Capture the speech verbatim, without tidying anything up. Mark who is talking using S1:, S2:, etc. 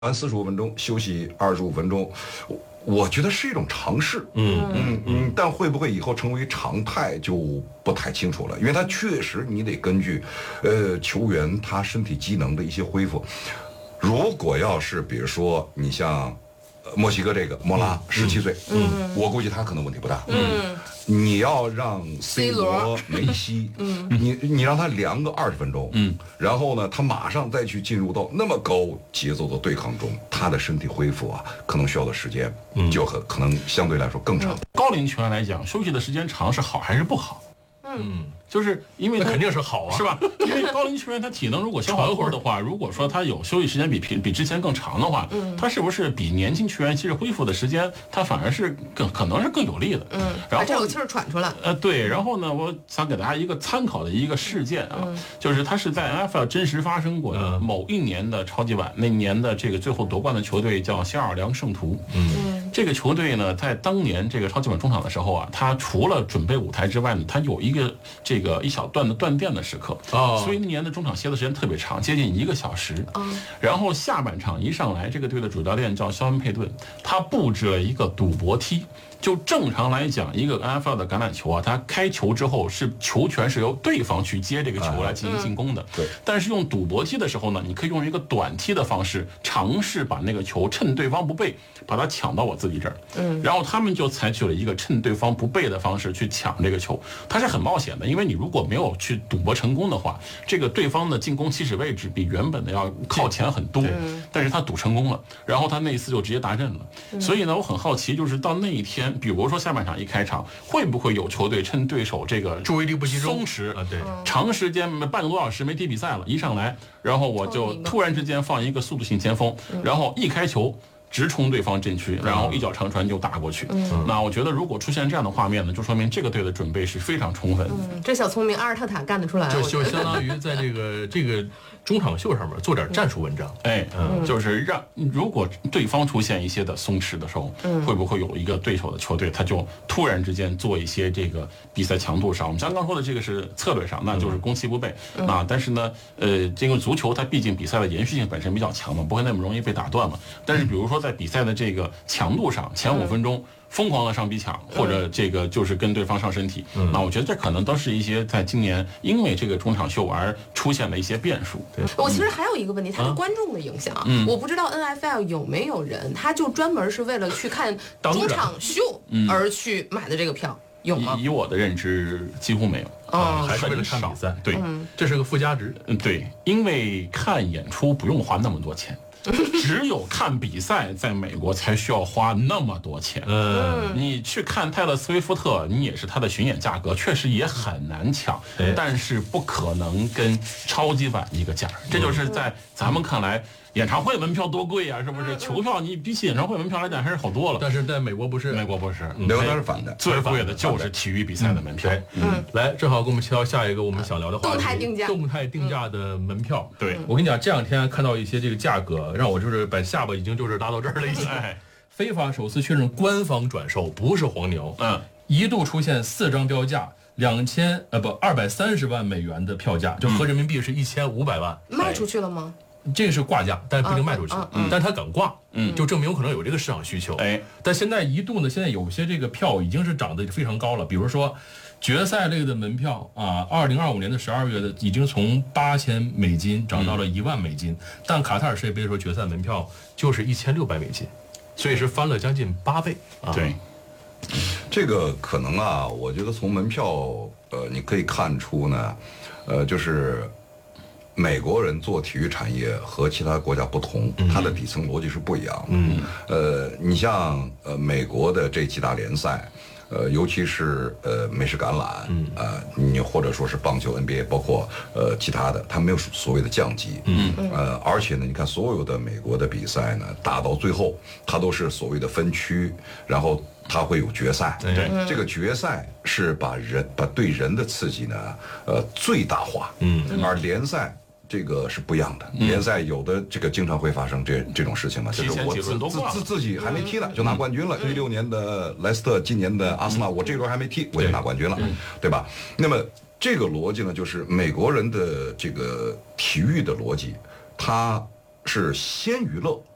S1: 完四十五分钟，休息二十五分钟，我我觉得是一种尝试，嗯嗯嗯，但会不会以后成为常态就不太清楚了，因为它确实你得根据，呃，球员他身体机能的一些恢复，如果要是比如说你像。墨西哥这个莫拉十七岁，嗯，我估计他可能问题不大。嗯，你要让 C 罗、梅西，嗯，你你让他量个二十分钟，嗯，然后呢，他马上再去进入到那么高节奏的对抗中，他的身体恢复啊，可能需要的时间就很可能相对来说更长。
S2: 高龄球员来讲，休息的时间长是好还是不好？嗯，就是因为
S3: 那肯定是好啊，
S2: 是吧？因为高龄球员他体能如果消耗后的话，如果说他有休息时间比比之前更长的话，嗯，他是不是比年轻球员其实恢复的时间，他反而是更可能是更有利的？
S4: 嗯，然后这口气儿喘出来。
S2: 呃，对，然后呢，我想给大家一个参考的一个事件啊，嗯、就是他是在 N F L 真实发生过的某一年的超级碗，那年的这个最后夺冠的球队叫新奥尔良圣徒，嗯，这个球队呢，在当年这个超级碗中场的时候啊，他除了准备舞台之外呢，他有一个这个一小段的断电的时刻，哦，所以那年的中场歇的时间特别长，接近一个小时。哦，然后下半场一上来，这个队的主教练叫肖恩佩顿，他布置了一个赌博梯。就正常来讲，一个 N F L 的橄榄球啊，它开球之后是球权是由对方去接这个球来进行进攻的。对。但是用赌博踢的时候呢，你可以用一个短踢的方式尝试把那个球趁对方不备，把它抢到我自己这儿。嗯。然后他们就采取了一个趁对方不备的方式去抢这个球，它是很冒险的，因为你如果没有去赌博成功的话，这个对方的进攻起始位置比原本的要靠前很多。嗯。但是他赌成功了，然后他那一次就直接达阵了。嗯。所以呢，我很好奇，就是到那一天。比如说下半场一开场，会不会有球队趁对手这个
S3: 注意力不集中、
S2: 松弛
S3: 啊，对，
S2: 长时间半个多小时没踢比赛了，一上来，然后我就突然之间放一个速度性前锋，然后一开球。直冲对方阵区，然后一脚长传就打过去。嗯，那我觉得如果出现这样的画面呢，就说明这个队的准备是非常充分。
S4: 嗯，这小聪明阿尔特塔干得出来，
S3: 就就相当于在这个这个中场秀上面做点战术文章。
S2: 哎，嗯，就是让如果对方出现一些的松弛的时候，嗯，会不会有一个对手的球队，他就突然之间做一些这个比赛强度上，我们刚刚说的这个是策略上，那就是攻其不备、嗯、啊。但是呢，呃，这个足球它毕竟比赛的延续性本身比较强嘛，不会那么容易被打断嘛。但是比如说在比赛的这个强度上，前五分钟疯狂的上逼抢，或者这个就是跟对方上身体，嗯、那我觉得这可能都是一些在今年因为这个中场秀而出现的一些变数。
S4: 对，我其实还有一个问题，它是观众的影响。嗯，我不知道 N F L 有没有人，他就专门是为了去看中场秀而去买的这个票。有吗？
S2: 以我的认知，几乎没有。
S3: 哦，还是为了看比赛。
S2: 对，
S4: 嗯、
S3: 这是个附加值。
S2: 嗯，对，因为看演出不用花那么多钱。只有看比赛，在美国才需要花那么多钱。嗯，你去看泰勒·斯威夫特，你也是他的巡演价格，确实也很难抢，但是不可能跟超级碗一个价。这就是在咱们看来。演唱会门票多贵呀、啊，是不是？球票你比起演唱会门票来讲还是好多了。
S3: 但是在美国不是，
S2: 美国不是，
S1: 美国它是反的，
S2: 最贵的就是体育比赛的门票。
S3: 对，嗯，来，正好给我们挑下一个我们想聊的话题，
S4: 动态定价，
S3: 动态定价的门票。
S2: 对，
S3: 我跟你讲，这两天看到一些这个价格，让我就是把下巴已经就是拉到这儿了已经。非法首次确认官方转售，不是黄牛。嗯，一度出现四张标价。两千呃不二百三十万美元的票价，就合人民币是一千五百万，
S4: 卖出去了吗？
S3: 这个是挂价，但是不一定卖出去，嗯，但是他敢挂，嗯，就证明有可能有这个市场需求，哎，但现在一度呢，现在有些这个票已经是涨得非常高了，比如说决赛类的门票啊，二零二五年的十二月的已经从八千美金涨到了一万美金，但卡塔尔世界杯说决赛门票就是一千六百美金，所以是翻了将近八倍，啊，
S2: 对。
S1: 这个可能啊，我觉得从门票，呃，你可以看出呢，呃，就是美国人做体育产业和其他国家不同，它的底层逻辑是不一样。嗯，呃，你像呃美国的这几大联赛。呃，尤其是呃美式橄榄，嗯，呃，你或者说是棒球 N B A， 包括呃其他的，它没有所谓的降级，嗯，呃，而且呢，你看所有的美国的比赛呢，打到最后，它都是所谓的分区，然后它会有决赛，对，这个决赛是把人把对人的刺激呢，呃，最大化，嗯，而联赛。这个是不一样的，联赛有的这个经常会发生这这种事情嘛，就是我自自自自己还没踢呢就拿冠军了。一六年的莱斯特，今年的阿森纳，我这轮还没踢我就拿冠军了，对吧？那么这个逻辑呢，就是美国人的这个体育的逻辑，它是先娱乐